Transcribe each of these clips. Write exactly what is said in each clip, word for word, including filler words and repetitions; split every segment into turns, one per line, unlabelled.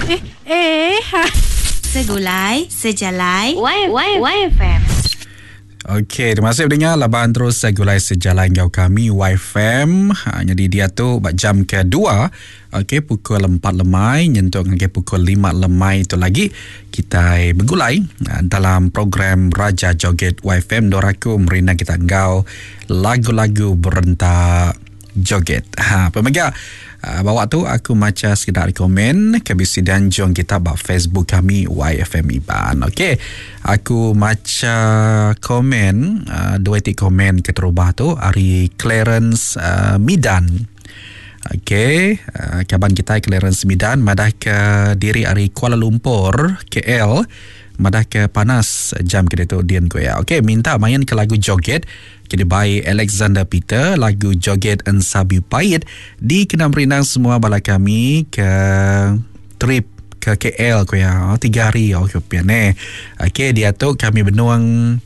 Eh, eh, ha.
Segulai, sejalai,
Y, y, Y F M.
Okey, terima kasih mendengar labaran terus Segulai Sejalan Gau kami Y F M. Ha, jadi dia tu buat jam kedua. Okey, pukul empat lemai nyentuh ke pukul lima lemai itu lagi kita bergulai dalam program Raja Joget Y F M. Doraku merina kita ngau lagu-lagu berentak joget. Ha, pemegang Uh, bawa tu aku macam sekedar komen kebisi dan jom kita buat Facebook kami Y F M Iban. Okey, aku macam komen uh, dua tik komen keterubah tu hari Clarence uh, Midan. Okey, uh, kaban kita Clarence Midan madah ke diri hari Kuala Lumpur K L, madah ke panas jam kita tu dian ko ya. Okey, minta main ke lagu joget kini by Alexander Peter, lagu Joget Ensabi Pahit di kena merinang semua bala kami ke trip ke K L ko ya. Oh, tiga hari oh kepian eh. Okey, dia tu kami benuang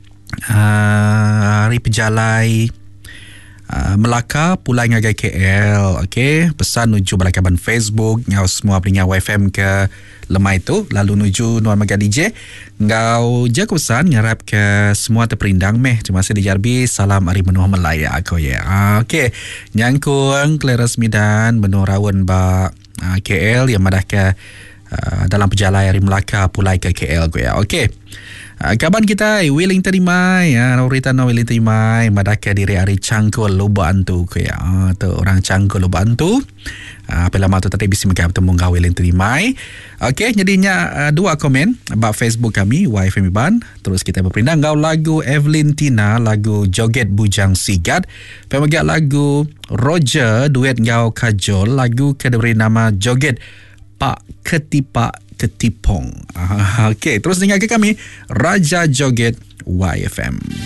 uh, hari pejalai Uh, Melaka pulang ngagai K L. Okey, pesan nuju balakaban Facebook ngau semua peringah Y F M ke lemai tu, lalu nuju Nuan Maga D J ngau je pesan ngarap ke semua terperindang meh. Terima kasih di Jarbi, salam hari menuh Melaya aku ya. Uh, Okey, nyangkung Clarence Midan benuh rawon ba uh, K L yang madah ke uh, dalam perjalanan hari Melaka pulai ke K L ko ya. Okey. Uh, kaban kita willing terima ya, Norita no willing terima madaka diri hari Cangkul Loba Antu ko ya. Uh, tu orang Cangkul Loba Antu. Uh, apa lama tu tadi bisa mengapa temu ngau willing terima. Okey, jadinya uh, dua komen about Facebook kami Y F M Iban. Terus kita berpindah ngau lagu Evelyn Tina, lagu Joget Bujang Sigat. Pemegak lagu Roger duet ngau Kajol, lagu kediri nama Joget Pak Ketipak Ketipong. Okey, terus dengar ke kami Raja Joget Y F M.